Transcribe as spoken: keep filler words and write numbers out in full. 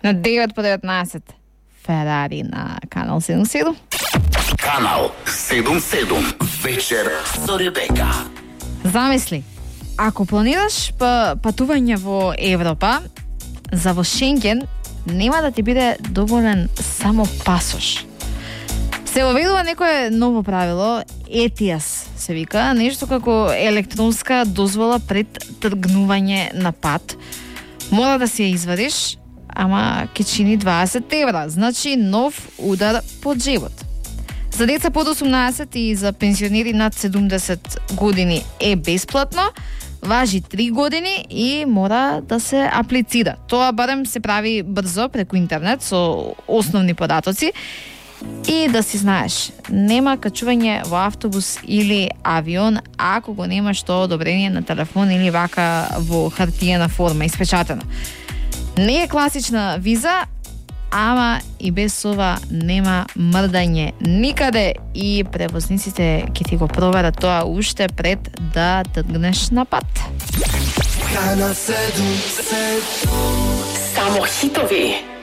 На девет по деветнаесет Ферари на Канал седум седум. Канал седум седум. Вечер со Ребека. Замисли, ако планираш па, патување во Европа, за во Шенген нема да ти биде доволен само пасош. Се воведува некое ново правило, Е Ти Ес се вика, нешто како електронска дозвола пред тргнување на пат. Мора да си ја извадиш, ама ќе чини дваесет евра, значи нов удар по джебот. За деца под осумнаесет и за пензионери над седумдесет години е бесплатно, важи три години и мора да се аплицира. Тоа барем се прави брзо преку интернет со основни податоци. И да си знаеш, нема качување во автобус или авион ако го немаш тоа одобрение на телефон или вака во хартиена форма испечатено. Не е класична виза, ама и без ова нема мрдање никаде и превозниците ќе ти го проверат тоа уште пред да тргнеш на пат. Само хитови.